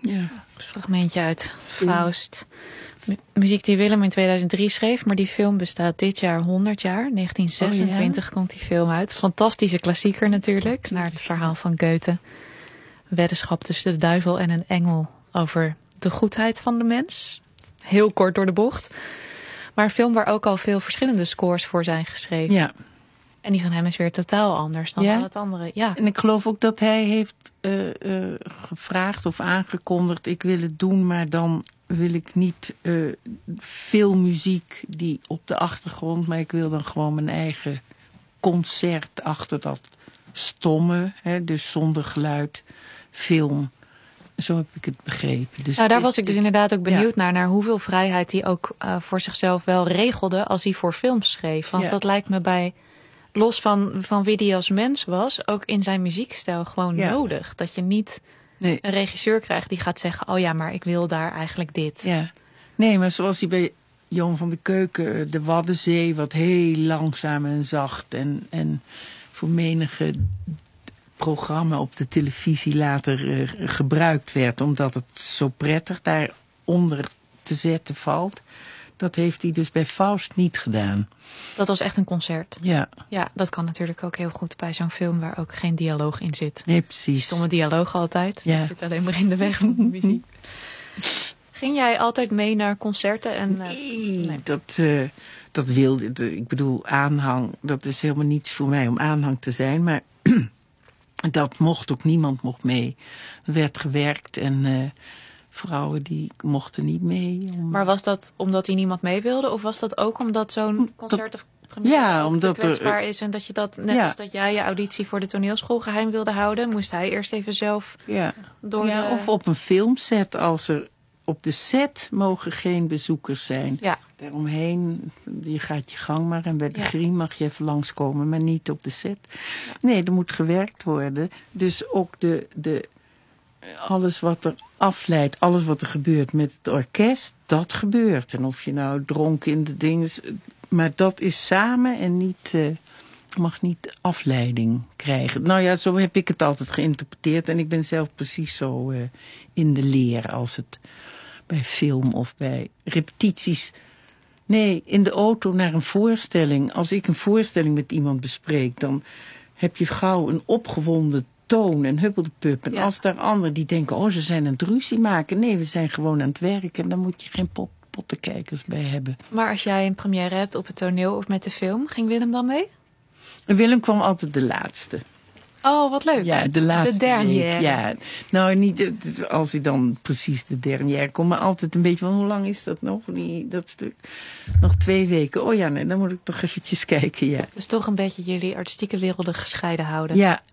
Ja. Fragmentje uit Faust. Muziek die Willem in 2003 schreef, maar die film bestaat dit jaar 100 jaar. 1926 komt die film uit. Fantastische klassieker natuurlijk, naar het verhaal van Goethe. Weddenschap tussen de duivel en een engel over de goedheid van de mens. Heel kort door de bocht. Maar een film waar ook al veel verschillende scores voor zijn geschreven. Ja. En die van hem is weer totaal anders dan al het andere. Ja. En ik geloof ook dat hij heeft gevraagd of aangekondigd, ik wil het doen, maar dan wil ik niet veel muziek die op de achtergrond, maar ik wil dan gewoon mijn eigen concert achter dat stomme, hè, dus zonder geluid, film. Zo heb ik het begrepen. Dus nou, daar was ik dus inderdaad ook benieuwd naar hoeveel vrijheid hij ook voor zichzelf wel regelde als hij voor films schreef. Want dat lijkt me bij, los van wie hij als mens was, ook in zijn muziekstijl gewoon nodig. Dat je niet een regisseur krijgt die gaat zeggen, oh ja, maar ik wil daar eigenlijk dit. Ja. Nee, maar zoals hij bij Jan van de Keuken, de Waddenzee, wat heel langzaam en zacht en voor menige programma op de televisie later gebruikt werd, omdat het zo prettig daaronder te zetten valt. Dat heeft hij dus bij Faust niet gedaan. Dat was echt een concert. Ja. Ja, dat kan natuurlijk ook heel goed bij zo'n film waar ook geen dialoog in zit. Nee, precies. Stomme dialoog altijd. Ja. Dat zit alleen maar in de weg van de muziek. Ging jij altijd mee naar concerten? En, nee, dat wilde. Ik bedoel, aanhang, dat is helemaal niets voor mij om aanhang te zijn. Maar dat mocht ook, niemand mocht mee. Er werd gewerkt en vrouwen die mochten niet mee. Maar was dat omdat hij niemand mee wilde? Of was dat ook omdat zo'n concert of omdat kwetsbaar is en dat je dat, net als dat jij je auditie voor de toneelschool geheim wilde houden, moest hij eerst even zelf door of op een filmset, als er op de set mogen geen bezoekers zijn. Ja. Daaromheen, je gaat je gang maar en bij de griem mag je even langskomen, maar niet op de set. Nee, er moet gewerkt worden. Dus ook alles wat er afleidt, alles wat er gebeurt met het orkest, dat gebeurt. En of je nou dronken in de dingen, maar dat is samen en niet, mag niet afleiding krijgen. Nou ja, zo heb ik het altijd geïnterpreteerd en ik ben zelf precies zo in de leer als het bij film of bij repetities. Nee, in de auto naar een voorstelling. Als ik een voorstelling met iemand bespreek, dan heb je gauw een opgewonden toon en huppeldepup. En als daar anderen die denken, oh, ze zijn aan het ruzie maken. Nee, we zijn gewoon aan het werken. Dan moet je geen pottenkijkers bij hebben. Maar als jij een première hebt op het toneel of met de film, ging Willem dan mee? En Willem kwam altijd de laatste. Oh, wat leuk. Ja, de laatste de dernière. week. Ja. Nou, niet als hij dan precies de dernière komt, maar altijd een beetje van, hoe lang is dat nog? Dat stuk. Nog 2 weken. Oh ja, nee, dan moet ik toch eventjes kijken, ja. Dus toch een beetje jullie artistieke werelden gescheiden houden. Ja.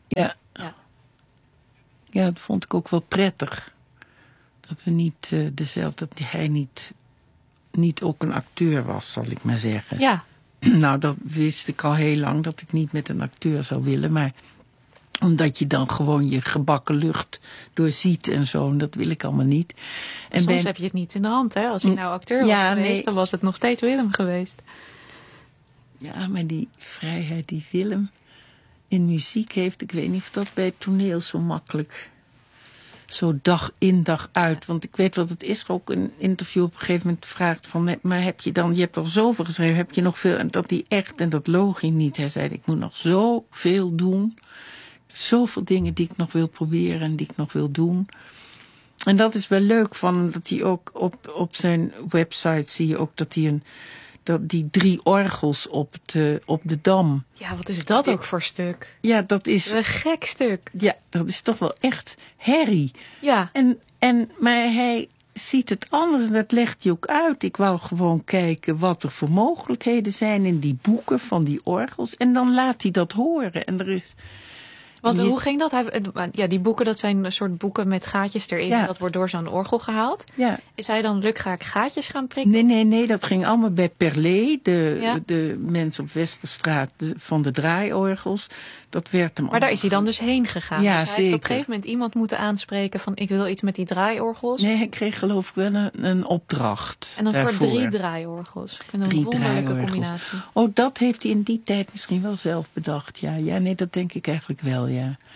Ja, dat vond ik ook wel prettig. Dat we niet dezelfde, dat hij niet ook een acteur was, zal ik maar zeggen. Ja. Nou, dat wist ik al heel lang, dat ik niet met een acteur zou willen, maar omdat je dan gewoon je gebakken lucht doorziet en zo. En dat wil ik allemaal niet. En soms heb je het niet in de hand, hè? Als hij nou acteur was geweest, dan was het nog steeds Willem geweest. Ja, maar die vrijheid die Willem in muziek heeft, ik weet niet of dat bij het toneel zo makkelijk, zo dag in dag uit. Want ik weet wat het is, ook een interview op een gegeven moment vraagt van, maar heb je dan, je hebt al zoveel geschreven, heb je nog veel? En dat die echt, en dat loog hij niet. Hij zei, ik moet nog zoveel doen. Zoveel dingen die ik nog wil proberen en die ik nog wil doen. En dat is wel leuk van, dat hij ook op zijn website zie je ook dat hij die 3 orgels op de Dam. Ja, wat is dat ook voor stuk? Ja, dat is een gek stuk. Ja, dat is toch wel echt herrie. Ja. Maar hij ziet het anders en dat legt hij ook uit. Ik wou gewoon kijken wat er voor mogelijkheden zijn in die boeken van die orgels. En dan laat hij dat horen. En er is... Want hoe ging dat? Die boeken, dat zijn een soort boeken met gaatjes erin. Ja. Dat wordt door zo'n orgel gehaald. Ja. Is hij dan lukraak gaatjes gaan prikken? Nee. Dat ging allemaal bij Perlé. De mensen op Westerstraat van de draaiorgels. Dat werd hem. Maar daar is hij dan dus heen gegaan. Ja, dus hij zeker. heeft op een gegeven moment iemand moeten aanspreken van, ik wil iets met die draaiorgels. Nee, hij kreeg geloof ik wel een opdracht. En dan daarvoor. voor 3 draaiorgels. Ik vind een wonderlijke combinatie. Oh, dat heeft hij in die tijd misschien wel zelf bedacht. Ja, nee, dat denk ik eigenlijk wel, ja.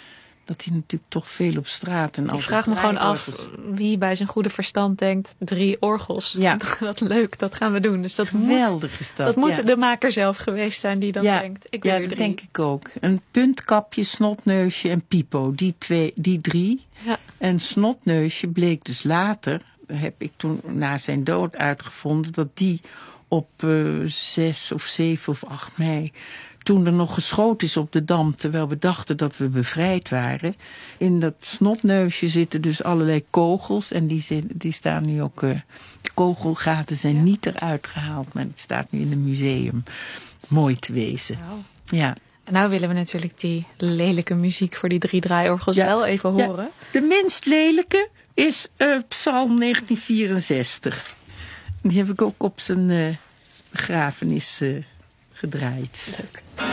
dat hij natuurlijk toch veel op straat en ik vraag me gewoon af wie bij zijn goede verstand denkt 3 orgels. Ja. Wat leuk, dat gaan we doen. Dus dat moet de maker zelf geweest zijn die dan denkt, ik wil er 3. Dat denk ik ook. Een puntkapje, snotneusje en pipo, die 3. Ja. En snotneusje bleek dus later, heb ik toen na zijn dood uitgevonden, dat die op 6 of 7 of 8 mei... toen er nog geschoten is op de Dam, terwijl we dachten dat we bevrijd waren. In dat snotneusje zitten dus allerlei kogels. En die staan nu ook... de kogelgaten zijn niet eruit gehaald, maar het staat nu in een museum. Mooi te wezen. Wow. Ja. En nou willen we natuurlijk die lelijke muziek voor die 3 draaiorgels wel even horen. De minst lelijke is Psalm 1964. Die heb ik ook op zijn begrafenis gedraaid. Leuk.